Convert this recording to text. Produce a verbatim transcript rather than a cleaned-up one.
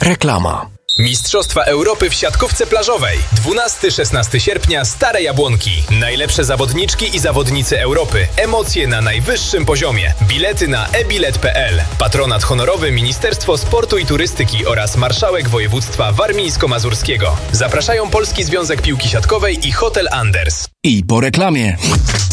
Reklama. Mistrzostwa Europy w siatkówce plażowej. dwunastego do szesnastego sierpnia Stare Jabłonki. Najlepsze zawodniczki i zawodnicy Europy. Emocje na najwyższym poziomie. Bilety na e bilet kropka p l. Patronat honorowy Ministerstwo Sportu i Turystyki oraz Marszałek Województwa Warmińsko-Mazurskiego. Zapraszają Polski Związek Piłki Siatkowej i Hotel Anders. I po reklamie.